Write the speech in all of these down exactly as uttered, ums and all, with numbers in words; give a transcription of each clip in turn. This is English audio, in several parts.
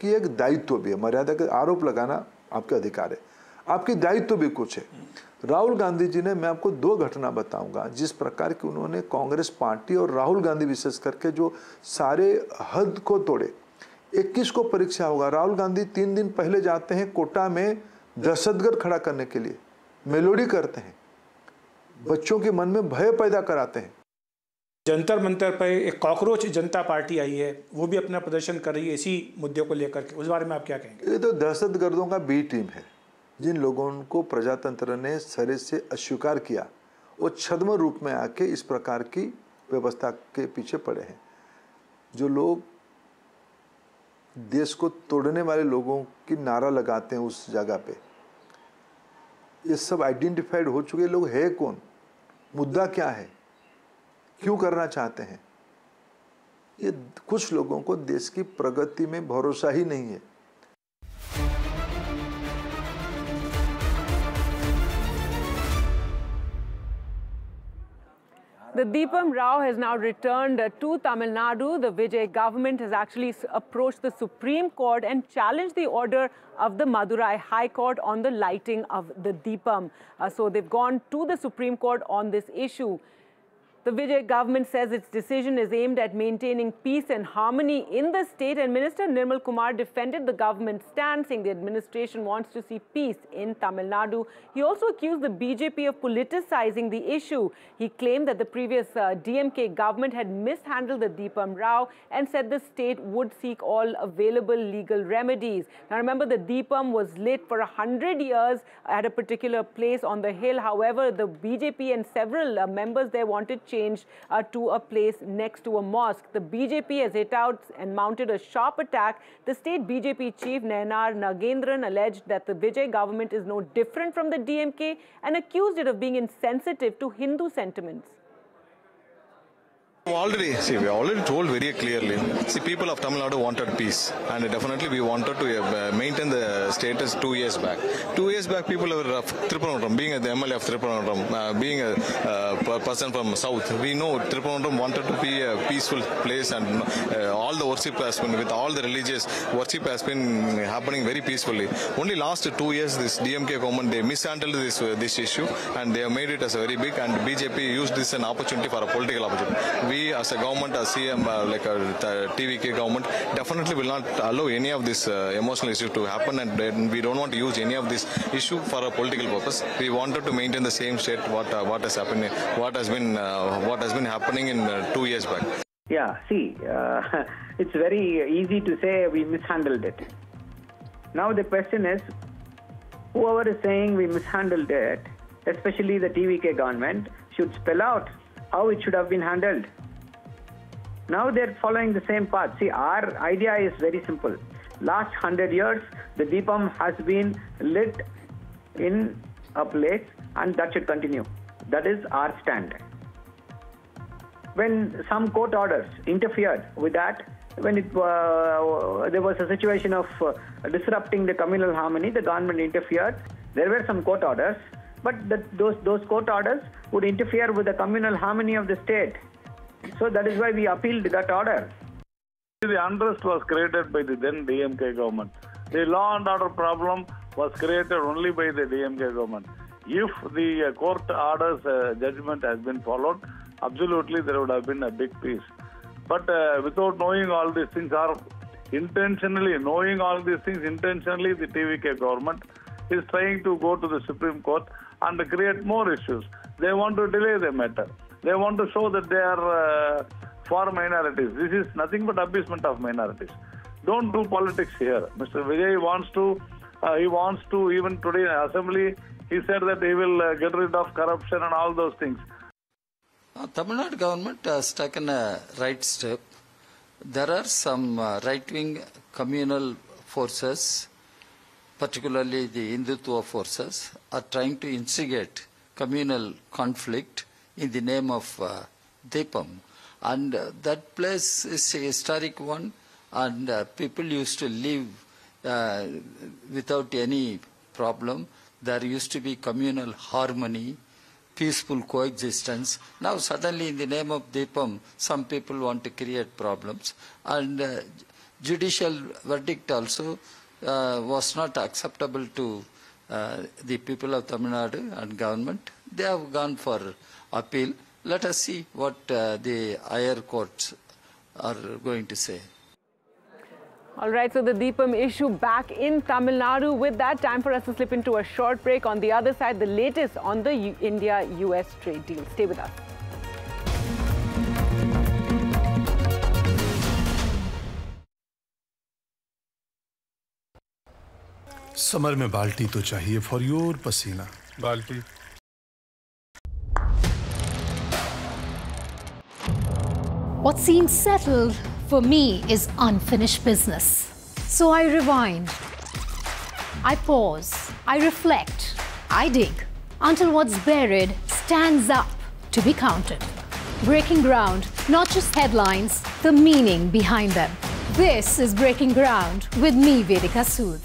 आपकी एक दायित्व भी है, मर्यादा का आरोप लगाना आपका अधिकार है, आपकी दायित्व भी कुछ है। राहुल गांधी जी ने, मैं आपको दो घटना बताऊंगा जिस प्रकार की उन्होंने कांग्रेस पार्टी और राहुल गांधी विशेष करके जो सारे हद को तोड़े। इक्कीस को परीक्षा होगा, राहुल गांधी तीन दिन पहले जाते हैं कोटा में दहशतगर्द खड़ा करने के लिए, मेलोडी करते हैं, बच्चों के मन में भय पैदा कराते हैं। जंतर मंतर पर एक कॉकरोच जनता पार्टी आई है, वो भी अपना प्रदर्शन कर रही है इसी मुद्दे को लेकर के, उस बारे में आप क्या कहेंगे? ये तो दहशतगर्दों का बी टीम है, जिन लोगों को प्रजातंत्र ने सरे से अस्वीकार किया, वो छद्म रूप में आके इस प्रकार की व्यवस्था के पीछे पड़े हैं। जो लोग देश को तोड़ने वाले लोगों की नारा लगाते हैं उस जगह पे, ये सब आइडेंटिफाइड हो चुके लोग है कौन, मुद्दा क्या है, क्यों करना चाहते हैं। ये कुछ लोगों को देश की प्रगति में भरोसा ही नहीं है। The Deepam Rao has now returned to Tamil Nadu. The Vijay government has actually approached the Supreme Court and challenged the order of the Madurai High Court on the lighting of the Deepam. Uh, so they've gone to the Supreme Court on this issue. The Vijay government says its decision is aimed at maintaining peace and harmony in the state, and Minister Nirmal Kumar defended the government's stand, saying the administration wants to see peace in Tamil Nadu. He also accused the B J P of politicizing the issue. He claimed that the previous uh, D M K government had mishandled the Deepam Rao and said the state would seek all available legal remedies. Now remember, the Deepam was lit for a hundred years at a particular place on the hill. However, the B J P and several uh, members there wanted change Uh, to a place next to a mosque. The B J P has hit out and mounted a sharp attack. The state B J P chief Nayanar Nagendran alleged that the Vijay government is no different from the D M K and accused it of being insensitive to Hindu sentiments. Already, see, we already told very clearly. See, people of Tamil Nadu wanted peace, and definitely we wanted to uh, maintain the status two years back. Two years back, people were of Trippuranandram, being the M L A of Trippuranandram, uh, being a uh, person from South. We know Trippuranandram wanted to be a peaceful place, and uh, all the worship has been, with all the religious worship has been happening very peacefully. Only last two years, this D M K government, they mishandled this uh, this issue, and they have made it as a very big, and B J P used this as an opportunity for a political opportunity. We as a government, as C M, uh, like a T V K government, definitely will not allow any of this uh, emotional issue to happen, and uh, we don't want to use any of this issue for a political purpose. We wanted to maintain the same state what uh, what has happened, what has been uh, what has been happening in uh, two years back. Yeah, see, uh, it's very easy to say we mishandled it. Now the question is, whoever is saying we mishandled it, especially the T V K government, should spell out how it should have been handled. Now they're following the same path. See, our idea is very simple. Last hundred years, the Deepam has been lit in a place, and that should continue. That is our stand. When some court orders interfered with that, when it uh, there was a situation of uh, disrupting the communal harmony, the government interfered. There were some court orders, but the, those those court orders would interfere with the communal harmony of the state. So that is why we appealed that order. The unrest was created by the then D M K government. The law and order problem was created only by the D M K government. If the uh, court order's uh, judgment has been followed, absolutely there would have been a big peace. But uh, without knowing all these things, or intentionally knowing all these things, intentionally the T V K government is trying to go to the Supreme Court and create more issues. They want to delay the matter. They want to show that they are uh, for minorities. This is nothing but abasement of minorities. Don't do politics here. Mister Vijay wants to, uh, he wants to, even today in Assembly, he said that he will uh, get rid of corruption and all those things. Uh, Tamil Nadu government has taken a right step. There are some uh, right-wing communal forces, particularly the Hindutva forces, are trying to instigate communal conflict in the name of uh, Deepam. And uh, that place is a historic one, and uh, people used to live uh, without any problem. There used to be communal harmony, peaceful coexistence. Now suddenly in the name of Deepam, some people want to create problems. And uh, judicial verdict also uh, was not acceptable to uh, the people of Tamil Nadu and government. They have gone for appeal. Let us see what uh, the higher courts are going to say. All right, so the Deepam issue back in Tamil Nadu. With that, time for us to slip into a short break. On the other side, the latest on the India U S trade deal. Stay with us. Summer में बाल्टी तो चाहिए for your पसीना बाल्टी What seems settled for me is unfinished business. So I rewind, I pause, I reflect, I dig until what's buried stands up to be counted. Breaking ground, not just headlines, the meaning behind them. This is Breaking Ground with me, Vedika Sood.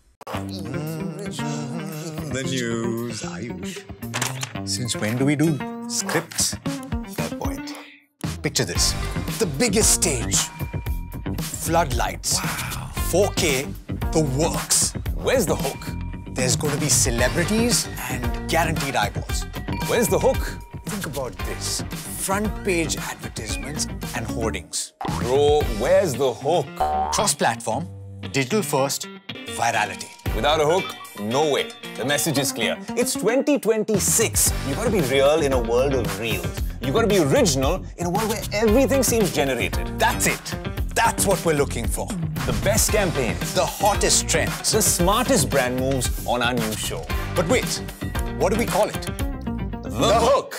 The news, Ayush. Since when do we do scripts? Fair point. Picture this. The biggest stage. Floodlights. Wow. four K, the works. Where's the hook? There's going to be celebrities and guaranteed eyeballs. Where's the hook? Think about this. Front page advertisements and hoardings. Bro, where's the hook? Cross-platform, digital first, virality. Without a hook, no way. The message is clear. It's twenty twenty-six. You gotta be real in a world of reels. You gotta be original in a world where everything seems generated. That's it. That's what we're looking for. The best campaigns. The hottest trends. The smartest brand moves on our new show. But wait, what do we call it? The, the hook.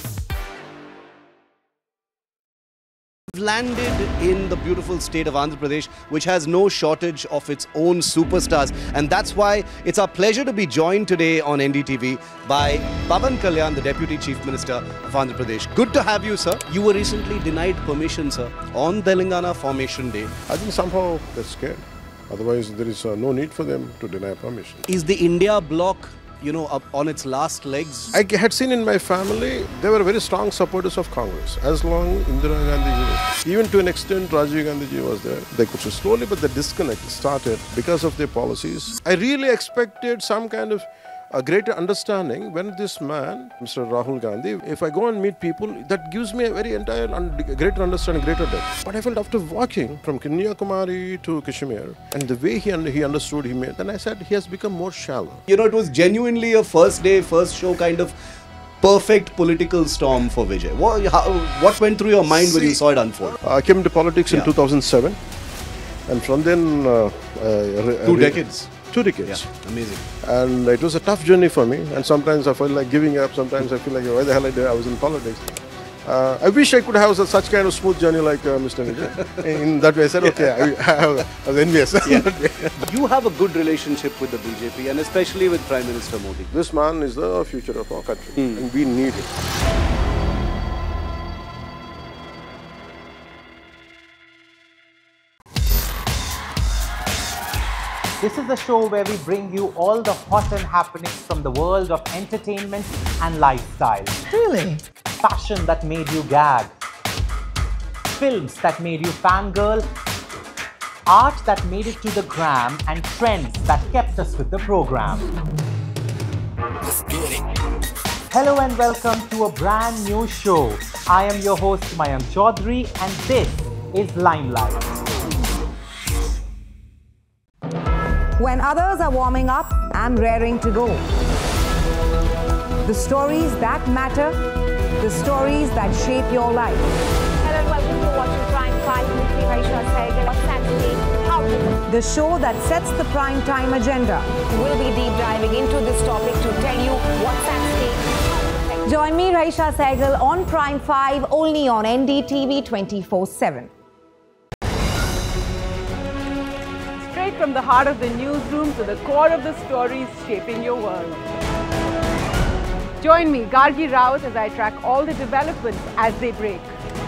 Landed in the beautiful state of Andhra Pradesh, which has no shortage of its own superstars, and that's why it's our pleasure to be joined today on N D T V by Pawan Kalyan, the Deputy Chief Minister of Andhra Pradesh. Good to have you, sir. You were recently denied permission, sir, on Telangana Formation Day. I think somehow they're scared. Otherwise, there is uh, no need for them to deny permission. Is the India bloc, you know, up on its last legs? I had seen in my family, they were very strong supporters of Congress. As long Indira Gandhi was, even to an extent Rajiv Gandhi was there, they could so slowly, but the disconnect started because of their policies. I really expected some kind of a greater understanding when this man, Mister Rahul Gandhi, if I go and meet people, that gives me a very entire and greater understanding, greater depth. But I felt after walking from Kanyakumari to Kashmir, and the way he, he understood, he made, then I said he has become more shallow. You know, it was genuinely a first day, first show kind of perfect political storm for Vijay. What, how, what went through your mind See, when you saw it unfold? I came into politics yeah. in two thousand seven, and from then... Uh, uh, Two decades. Two decades. Yeah, amazing. And it was a tough journey for me, and sometimes I felt like giving up, sometimes I feel like, why the hell I did, I was in politics. Uh, I wish I could have such kind of smooth journey like uh, Mister Vijay. In that way, I said, okay, I, I, I was envious. Yeah. You have a good relationship with the B J P, and especially with Prime Minister Modi. This man is the future of our country, mm. and we need him. This is the show where we bring you all the hot and happenings from the world of entertainment and lifestyle. Really? Fashion that made you gag. Films that made you fangirl. Art that made it to the gram, and trends that kept us with the program. Let's get it. Hello and welcome to a brand new show. I am your host Mayank Chaudhary, and this is Limelight. When others are warming up, I'm raring to go. The stories that matter, the stories that shape your life. Hello and welcome to watching Prime five with me, Raisha Sehgal. What's Saturday? How to The show that sets the prime time agenda. We'll be deep diving into this topic to tell you what's at stake. Join me, Raisha Sehgal, on Prime five, only on N D T V twenty-four seven. From the heart of the newsroom to the core of the stories shaping your world. Join me, Gargi Rawat, as I track all the developments as they break.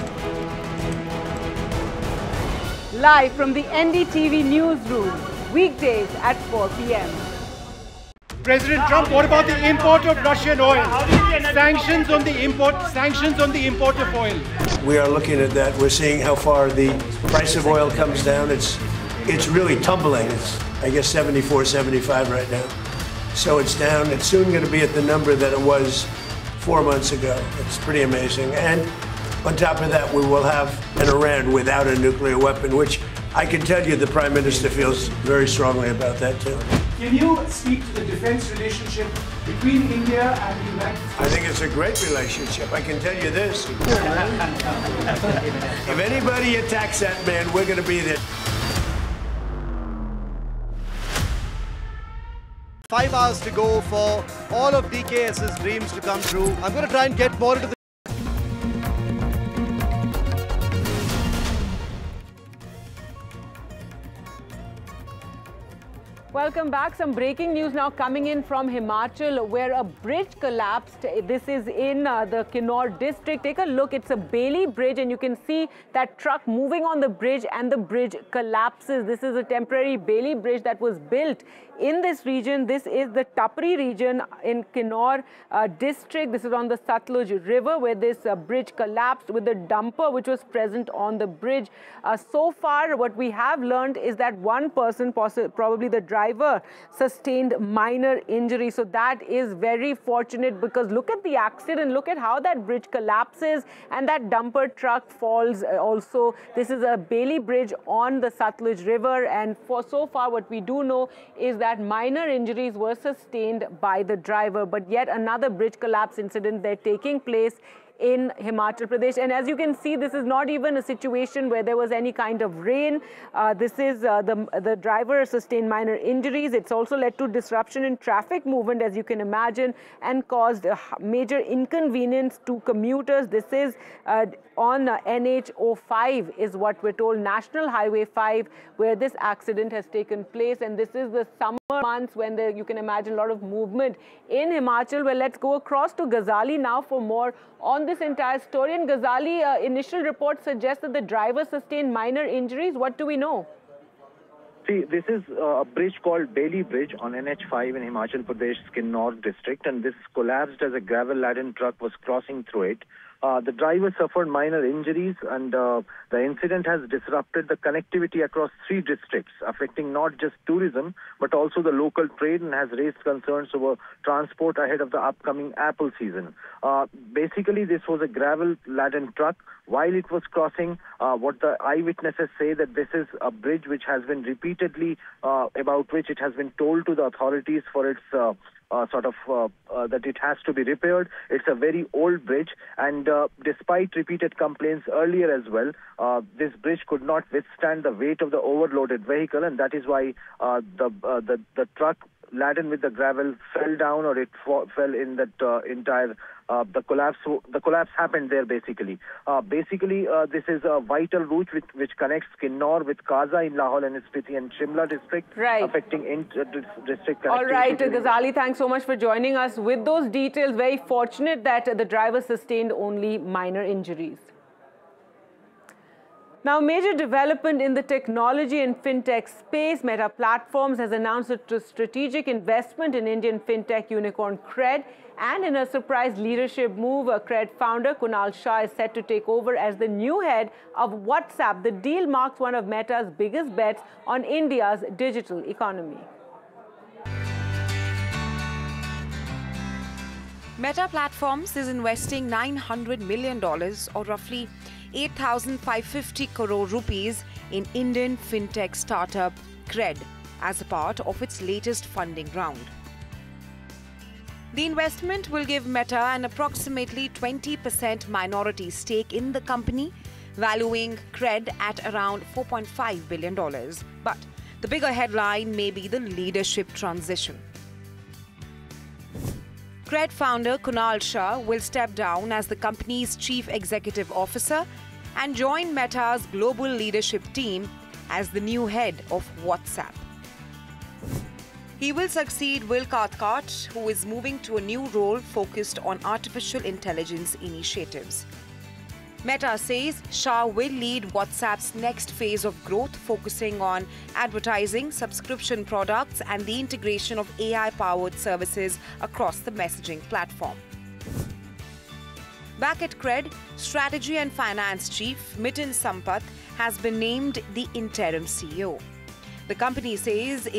Live from the N D T V newsroom, weekdays at four P M President Trump, what about the import of Russian oil? Sanctions on the import, sanctions on the import of oil. We are looking at that. We're seeing how far the price of oil comes down. It's it's really tumbling. It's, I guess, seventy-four, seventy-five right now. So it's down. It's soon going to be at the number that it was four months ago. It's pretty amazing. And on top of that, we will have an Iran without a nuclear weapon, which I can tell you the Prime Minister feels very strongly about that, too. Can you speak to the defense relationship between India and the United States? I think it's a great relationship. I can tell you this. If anybody attacks that man, we're going to be there. Five hours to go for all of D K S's dreams to come true. I'm going to try and get more into the Welcome back. Some breaking news now coming in from Himachal, where a bridge collapsed. This is in uh, the Kinnaur district. Take a look. It's a Bailey bridge, and you can see that truck moving on the bridge, and the bridge collapses. This is a temporary Bailey bridge that was built in this region. This is the Tapri region in Kinnaur uh, district. This is on the Satluj River, where this uh, bridge collapsed with the dumper which was present on the bridge. Uh, so far, what we have learned is that one person, probably the driver, sustained minor injury. So that is very fortunate, because look at the accident. Look at how that bridge collapses and that dumper truck falls also. This is a Bailey bridge on the Satluj River, and for so far what we do know is that that minor injuries were sustained by the driver. But yet another bridge collapse incident there taking place in Himachal Pradesh. And as you can see, this is not even a situation where there was any kind of rain. Uh, this is uh, the, the driver sustained minor injuries. It's also led to disruption in traffic movement, as you can imagine, and caused a major inconvenience to commuters. This is uh, on uh, N H zero five is what we're told, National Highway five, where this accident has taken place. And this is the summer months when there, you can imagine a lot of movement in Himachal. Well, let's go across to Ghazali now for more on this entire story. And Ghazali, uh, initial reports suggest that the driver sustained minor injuries. What do we know? See, this is a bridge called Bailey Bridge on N H five in Himachal Pradesh, Kinnaur district, and this collapsed as a gravel-laden truck was crossing through it. Uh, the driver suffered minor injuries, and uh, the incident has disrupted the connectivity across three districts, affecting not just tourism, but also the local trade, and has raised concerns over transport ahead of the upcoming apple season. Uh, basically, this was a gravel-laden truck. While it was crossing, uh, what the eyewitnesses say that this is a bridge which has been repeatedly, uh, about which it has been told to the authorities for its uh, Uh, sort of uh, uh, that it has to be repaired. It's a very old bridge, and uh, despite repeated complaints earlier as well, uh, this bridge could not withstand the weight of the overloaded vehicle, and that is why uh, the, uh, the the truck laden with the gravel fell down, or it fell in that uh, entire uh, the collapse. The collapse happened there basically. Uh, basically, uh, this is a vital route which, which connects Kinnaur with Kaza in Lahaul and Spiti and Shimla district, right, affecting inter-district connectivity. All right, Ghazali, thanks so much for joining us with those details. Very fortunate that the driver sustained only minor injuries. Now, major development in the technology and fintech space. Meta Platforms has announced a strategic investment in Indian fintech unicorn Cred, and in a surprise leadership move, Cred founder Kunal Shah is set to take over as the new head of WhatsApp. The deal marks one of Meta's biggest bets on India's digital economy. Meta Platforms is investing nine hundred million dollars, or roughly eight thousand five hundred fifty crore rupees, in Indian fintech startup Cred as a part of its latest funding round. The investment will give Meta an approximately twenty percent minority stake in the company, valuing Cred at around four point five billion dollars. But the bigger headline may be the leadership transition. Cred founder Kunal Shah will step down as the company's chief executive officer and join Meta's global leadership team as the new head of WhatsApp. He will succeed Will Cathcart, who is moving to a new role focused on artificial intelligence initiatives. Meta says Shah will lead WhatsApp's next phase of growth, focusing on advertising, subscription products, and the integration of A I-powered services across the messaging platform. Back at Cred, Strategy and Finance Chief Miten Sampath has been named the interim C E O. The company says